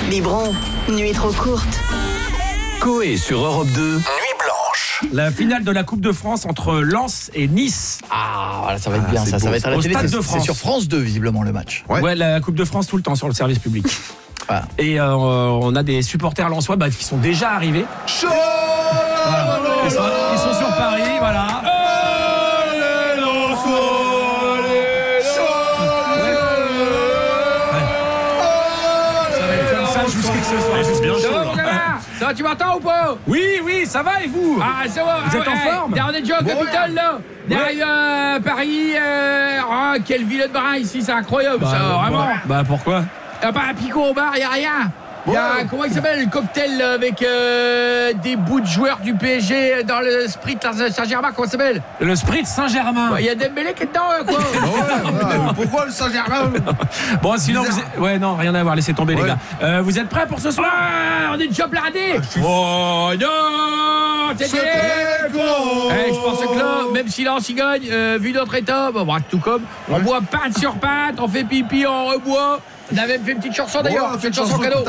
Biberon, nuit trop courte. Coé sur Europe 2, Nuit Blanche. La finale de la Coupe de France entre Lens et Nice. Ah, voilà, ça va être bien, ça va être à la Au télé. Stade de C'est France. sur France 2, visiblement, le match. Ouais, la Coupe de France tout le temps sur le service public. Voilà. Et on a des supporters lensois qui sont déjà arrivés. Voilà. Ils sont sur Paris, voilà. Ça va être comme ça jusqu'à ce soir. Ça va, mon gars? Ça va, tu m'entends ou pas? Oui, ça va et vous? Ah, ça va. Vous êtes en forme? On est déjà au Capitole, là. Derrière Paris. Quelle ville de brin ici, c'est incroyable, ça, vraiment. Bah pourquoi? Pas un picot au bar, y'a rien. Il y a, comment il s'appelle, le cocktail là, avec des bouts de joueurs du PSG dans le Sprite Saint-Germain, comment ça s'appelle? Le Sprite Saint-Germain. Il y a Dembélé qui est dedans, quoi. Pourquoi le Saint-Germain? Bon, sinon ouais, non, rien à voir, laissez tomber les gars. Vous êtes prêts pour ce soir? On est déjà blindés. Oh non, je pense que là, même si Lens y gagne, vu notre état, tout comme, on boit pinte sur pinte, on fait pipi, on reboit. On a même fait une petite chanson d'ailleurs, une chanson cadeau.